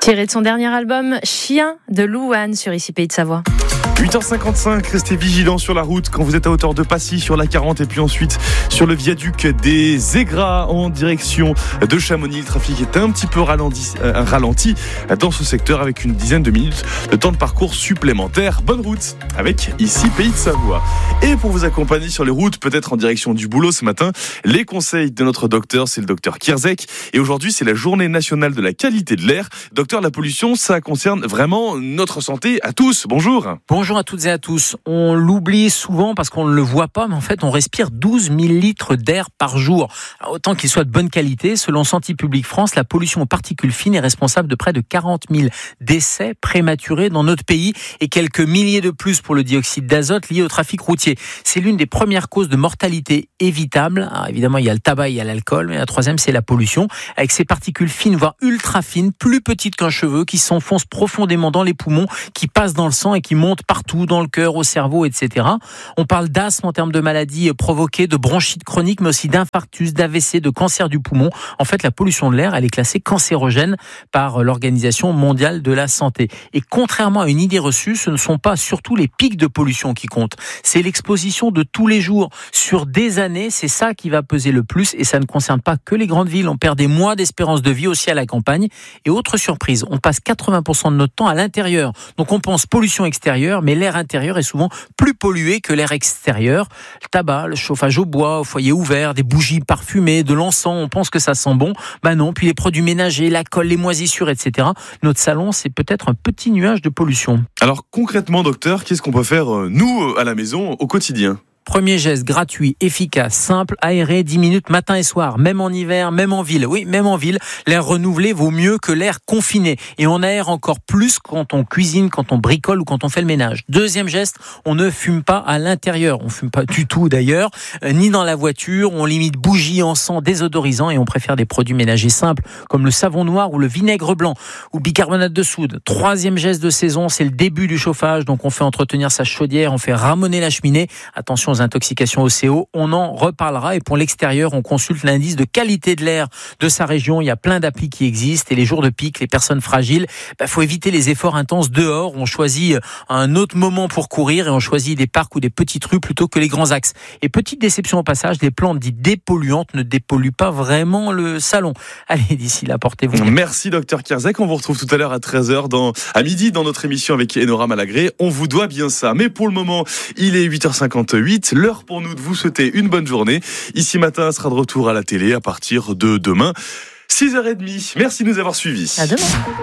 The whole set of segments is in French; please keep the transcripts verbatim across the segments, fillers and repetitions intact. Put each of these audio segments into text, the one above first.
Tiré de son dernier album, Chien de Louane sur Ici Pays de Savoie. huit heures cinquante-cinq, restez vigilants sur la route quand vous êtes à hauteur de Passy sur la quarante et puis ensuite sur le viaduc des Aigras en direction de Chamonix. Le trafic est un petit peu ralenti, euh, ralenti dans ce secteur avec une dizaine de minutes de temps de parcours supplémentaire. Bonne route avec Ici Pays de Savoie. Et pour vous accompagner sur les routes, peut-être en direction du boulot ce matin, les conseils de notre docteur, c'est le docteur Kierzek. Et aujourd'hui, c'est la journée nationale de la qualité de l'air. Docteur, la pollution, ça concerne vraiment notre santé à tous. Bonjour. Bonjour à toutes et à tous. On l'oublie souvent parce qu'on ne le voit pas, mais en fait, on respire douze mille litres d'air par jour. Alors, autant qu'il soit de bonne qualité, selon Santé publique France, la pollution aux particules fines est responsable de près de quarante mille décès prématurés dans notre pays et quelques milliers de plus pour le dioxyde d'azote lié au trafic routier. C'est l'une des premières causes de mortalité évitable. Alors, évidemment, il y a le tabac, il y a l'alcool, mais la troisième, c'est la pollution, avec ces particules fines, voire ultra fines, plus petites qu'un cheveu, qui s'enfoncent profondément dans les poumons, qui passent dans le sang et qui montent partout, dans le cœur, au cerveau, et cetera. On parle d'asthme en termes de maladies provoquées, de bronchite chronique, mais aussi d'infarctus, d'A V C, de cancer du poumon. En fait, la pollution de l'air, elle est classée cancérogène par l'Organisation mondiale de la santé. Et contrairement à une idée reçue, ce ne sont pas surtout les pics de pollution qui comptent. C'est l'exposition de tous les jours sur des années. C'est ça qui va peser le plus. Et ça ne concerne pas que les grandes villes. On perd des mois d'espérance de vie aussi à la campagne. Et autre surprise, on passe quatre-vingts pour cent de notre temps à l'intérieur. Donc on pense pollution extérieure, mais l'air intérieur est souvent plus pollué que l'air extérieur. Le tabac, le chauffage au bois, au foyer ouvert, des bougies parfumées, de l'encens, on pense que ça sent bon. Ben non, puis les produits ménagers, la colle, les moisissures, et cetera. Notre salon, c'est peut-être un petit nuage de pollution. Alors concrètement, docteur, qu'est-ce qu'on peut faire, nous, à la maison, au quotidien ? Premier geste gratuit, efficace, simple, aéré, dix minutes matin et soir, même en hiver, même en ville. Oui, même en ville, l'air renouvelé vaut mieux que l'air confiné. Et on aère encore plus quand on cuisine, quand on bricole ou quand on fait le ménage. Deuxième geste, on ne fume pas à l'intérieur. On fume pas du tout d'ailleurs, euh, ni dans la voiture. On limite bougies, encens, désodorisants et on préfère des produits ménagers simples comme le savon noir ou le vinaigre blanc ou bicarbonate de soude. Troisième geste de saison, c'est le début du chauffage. Donc on fait entretenir sa chaudière, on fait ramoner la cheminée. Attention aux intoxications au C O, on en reparlera. Et pour l'extérieur, on consulte l'indice de qualité de l'air de sa région. Il y a plein d'applis qui existent et les jours de pic, les personnes fragiles, bah, faut éviter les efforts intenses dehors. On choisit un autre moment pour courir et on choisit des parcs ou des petites rues plutôt que les grands axes. Et petite déception au passage, les plantes dites dépolluantes ne dépolluent pas vraiment le salon. Allez, d'ici là, portez-vous bien. Merci docteur Kierzek, on vous retrouve tout à l'heure à treize heures dans, à midi dans notre émission avec Enora Malagré. On vous doit bien ça. Mais pour le moment, il est huit heures cinquante-huit. L'heure pour nous de vous souhaiter une bonne journée. Ici Matin sera de retour à la télé à partir de demain, six heures trente. Merci de nous avoir suivis. À demain.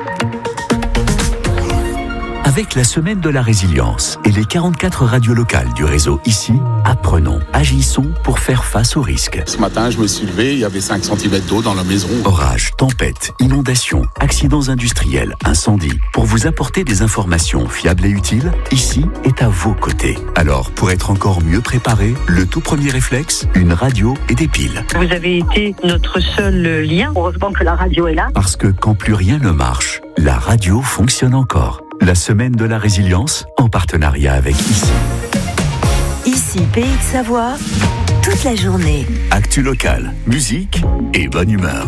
Avec la semaine de la résilience et les quarante-quatre radios locales du réseau Ici, apprenons, agissons pour faire face aux risques. Ce matin, je me suis levé, il y avait cinq centimètres d'eau dans la maison. Orages, tempêtes, inondations, accidents industriels, incendies. Pour vous apporter des informations fiables et utiles, Ici est à vos côtés. Alors, pour être encore mieux préparé, le tout premier réflexe, une radio et des piles. Vous avez été notre seul lien. Heureusement que la radio est là. Parce que quand plus rien ne marche, la radio fonctionne encore. La semaine de la résilience, en partenariat avec Ici. Ici, Pays de Savoie, toute la journée. Actu locale, musique et bonne humeur.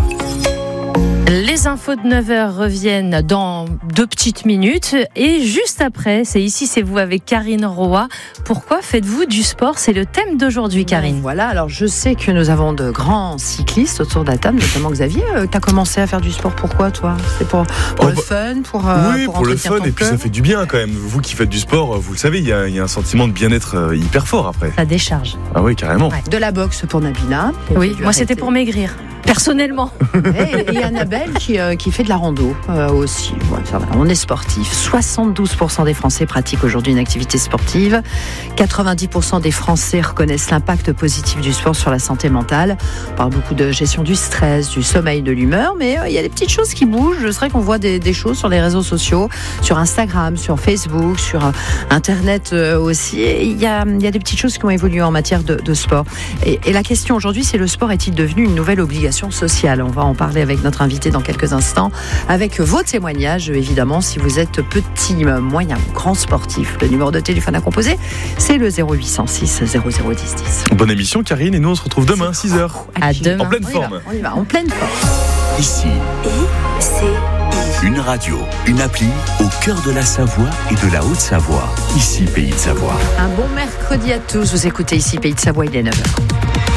Les infos de neuf heures reviennent dans deux petites minutes. Et juste après, c'est Ici, c'est vous avec Karine Roy. Pourquoi faites-vous du sport ? C'est le thème d'aujourd'hui, Karine. Voilà, alors je sais que nous avons de grands cyclistes autour de la table, notamment Xavier. Euh, tu as commencé à faire du sport, pourquoi toi ? C'est pour, pour oh, le bah, fun pour, euh, Oui, pour, pour le fun, et puis ça fait du bien quand même. Vous qui faites du sport, vous le savez, il y a, il y a un sentiment de bien-être hyper fort après. Ça décharge. Ah oui, carrément. Ouais. De la boxe pour Nabila. Oui, moi c'était pour maigrir. Personnellement. Et, et Annabelle qui, euh, qui fait de la rando euh, aussi. Ouais, ça va. On est sportif. soixante-douze pour cent des Français pratiquent aujourd'hui une activité sportive. quatre-vingt-dix pour cent des Français reconnaissent l'impact positif du sport sur la santé mentale. On parle beaucoup de gestion du stress, du sommeil, de l'humeur, mais euh, il y a des petites choses qui bougent. Je serais qu'on voit des, des choses sur les réseaux sociaux, sur Instagram, sur Facebook, sur euh, Internet euh, aussi. Il y a, il y a des petites choses qui ont évolué en matière de, de sport. Et, et la question aujourd'hui, c'est le sport est-il devenu une nouvelle obligation sociale ? On va en parler avec notre invité dans quelques instants, avec vos témoignages, évidemment, si vous êtes petit, moyen ou grand sportif. Le numéro de téléphone à composer, c'est le zéro huit cent six zéro zéro dix dix. Bonne émission, Karine, et nous on se retrouve demain, six heures. À demain. En pleine On y forme. va, on y va, en pleine forme. Ici, Et c'est une Première Radio, une appli au cœur de la Savoie et de la Haute-Savoie. Ici, Pays de Savoie. Un bon mercredi à tous. Vous écoutez ici Pays de Savoie, il est neuf heures.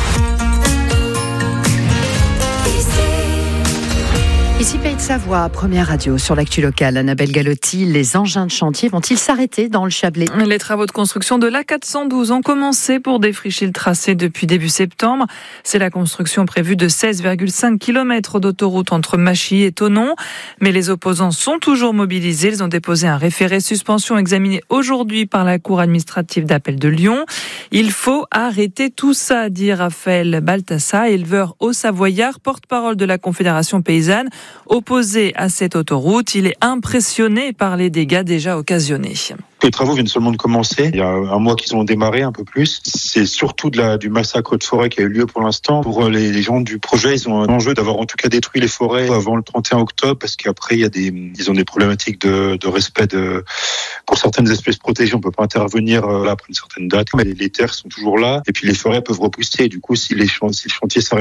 Ici Pays de Savoie, Première Radio sur l'actu locale. Annabelle Galotti, les engins de chantier vont-ils s'arrêter dans le Chablais ? Les travaux de construction de l'A quatre cent douze ont commencé pour défricher le tracé depuis début septembre. C'est la construction prévue de seize virgule cinq kilomètres d'autoroute entre Machy et Thonon. Mais les opposants sont toujours mobilisés. Ils ont déposé un référé suspension examiné aujourd'hui par la Cour administrative d'appel de Lyon. Il faut arrêter tout ça, dit Raphaël Baltassa, éleveur haut-savoyard, porte-parole de la Confédération paysanne. Opposé à cette autoroute, il est impressionné par les dégâts déjà occasionnés. Les travaux viennent seulement de commencer. Il y a un mois qu'ils ont démarré, un peu plus. C'est surtout de la, du massacre de forêt qui a eu lieu pour l'instant. Pour les, les gens du projet, ils ont un enjeu d'avoir en tout cas détruit les forêts avant le trente et un octobre, parce qu'après, il y a des, ils ont des problématiques de, de respect de, pour certaines espèces protégées. On peut pas intervenir là après une certaine date, mais les terres sont toujours là. Et puis les forêts peuvent repousser. Et du coup, si les, si les chantiers s'arrêtent